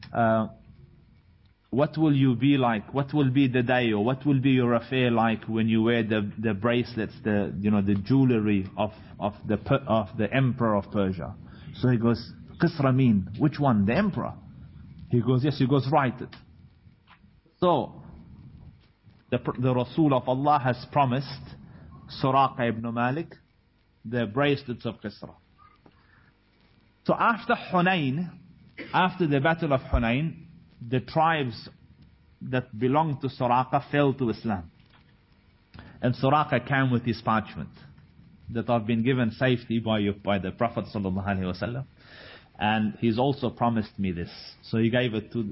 what will you be like? What will be the day, or what will be your affair like when you wear the bracelets, the jewelry of the emperor of Persia? So he goes, Qisra mean, which one? The emperor? He goes, yes. He goes, write it. So the Rasul of Allah has promised Suraqa ibn Malik the bracelets of Qisra. So after Hunayn, after the battle of Hunayn, the tribes that belonged to Suraqa fell to Islam. And Suraqa came with his parchment that I've been given safety by the Prophet ﷺ. And he's also promised me this. So he gave it to.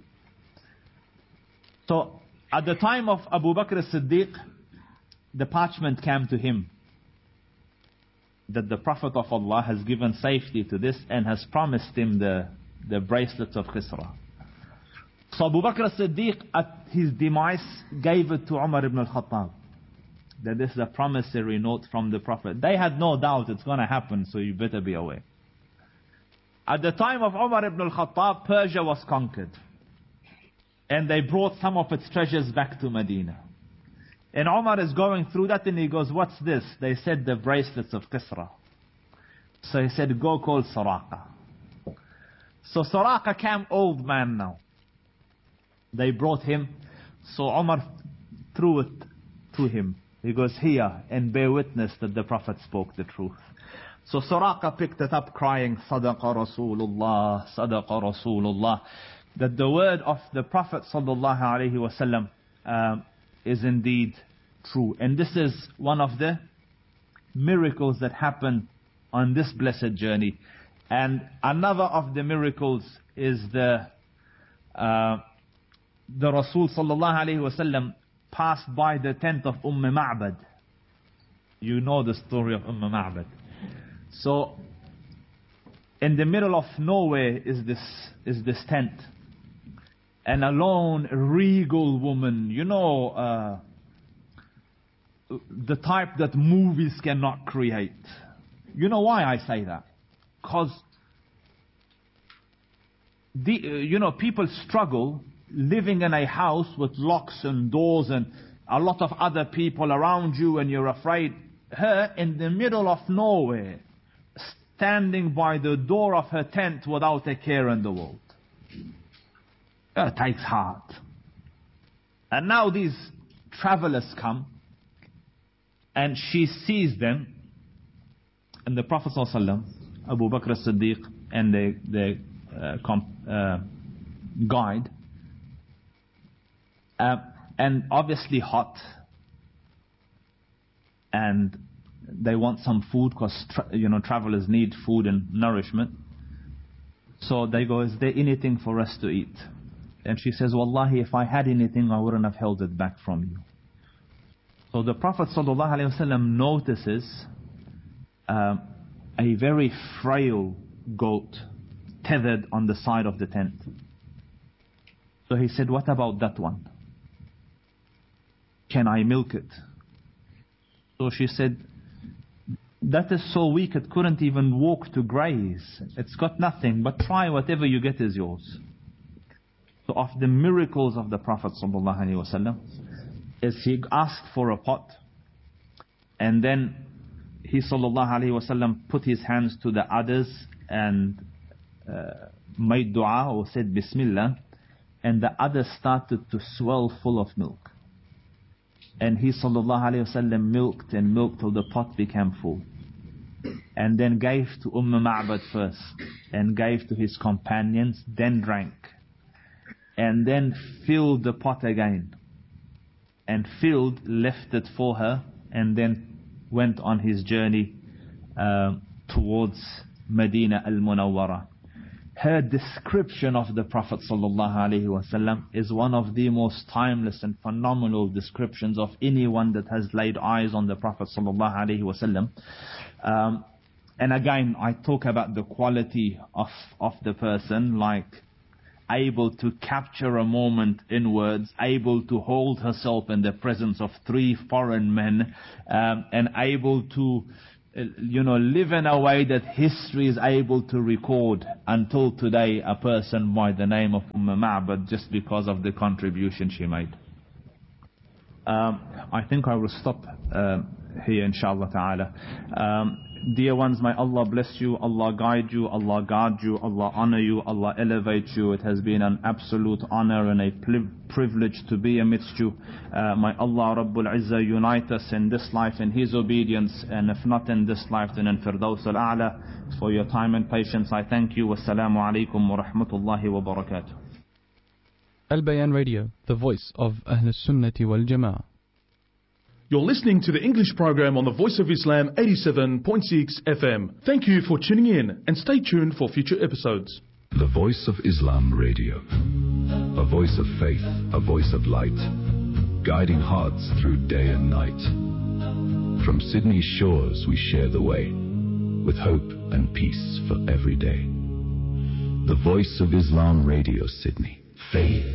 So at the time of Abu Bakr as-Siddiq, the parchment came to him that the Prophet of Allah has given safety to this and has promised him the bracelets of Qisra. So Abu Bakr as-Siddiq at his demise gave it to Umar ibn al-Khattab, that this is a promissory note from the Prophet. They had no doubt it's going to happen, so you better be aware. At the time of Umar ibn al-Khattab, Persia was conquered. And they brought some of its treasures back to Medina. And Umar is going through that and he goes, what's this? They said the bracelets of Qisra. So he said, go call Suraqa. So Suraqa came old man now. They brought him. So Umar threw it to him. He goes, here, and bear witness that the Prophet spoke the truth. So Suraqa picked it up crying, Sadaqa Rasulullah, Sadaqa Rasulullah. That the word of the Prophet sallallahu alaihi wasallam is indeed true. And this is one of the miracles that happen on this blessed journey. And another of the miracles is the Rasul sallallahu alaihi wasallam passed by the tent of Ma'bad. You know the story of Ma'bad. So in the middle of nowhere is this tent. And a lone, regal woman, the type that movies cannot create. You know why I say that? Because, people struggle living in a house with locks and doors and a lot of other people around you and you're afraid. Her in the middle of nowhere, standing by the door of her tent without a care in the world. It takes heart. And now these travelers come and she sees them, and the Prophet ﷺ, Abu Bakr as-Siddiq and the guide, and obviously hot, and they want some food because travelers need food and nourishment. So they go, is there anything for us to eat? And she says, Wallahi, if I had anything, I wouldn't have held it back from you. So the Prophet ﷺ notices a very frail goat tethered on the side of the tent. So he said, what about that one? Can I milk it? So she said, that is so weak it couldn't even walk to graze. It's got nothing, but try, whatever you get is yours. So of the miracles of the Prophet ﷺ is he asked for a pot, and then he ﷺ put his hands to the others and made dua or said Bismillah, and the others started to swell full of milk. And he ﷺ milked and milked till the pot became full. And then gave to Ma'bad first, and gave to his companions, then drank. And then filled the pot again. And filled, left it for her, and then went on his journey towards Medina al-Munawwara. Her description of the Prophet ﷺ is one of the most timeless and phenomenal descriptions of anyone that has laid eyes on the Prophet ﷺ. And again, I talk about the quality of the person, like able to capture a moment in words, able to hold herself in the presence of 3 foreign men, and able to live in a way that history is able to record until today a person by the name of Ma'bad just because of the contribution she made. I think I will stop here, inshallah ta'ala. Dear ones, may Allah bless you, Allah guide you, Allah guard you, Allah honor you, Allah elevate you. It has been an absolute honor and a privilege to be amidst you. May Allah Rabbul Izzah unite us in this life in His obedience, and if not in this life, then in Firdaus al-A'la. For your time and patience, I thank you. Wassalamu alaikum wa rahmatullahi wa barakatuh. Al-Bayan Radio, the voice of Ahl Sunnati wal Jama'ah. You're listening to the English program on the Voice of Islam 87.6 FM. Thank you for tuning in, and stay tuned for future episodes. The Voice of Islam Radio. A voice of faith, a voice of light, guiding hearts through day and night. From Sydney's shores we share the way, with hope and peace for every day. The Voice of Islam Radio, Sydney. Faith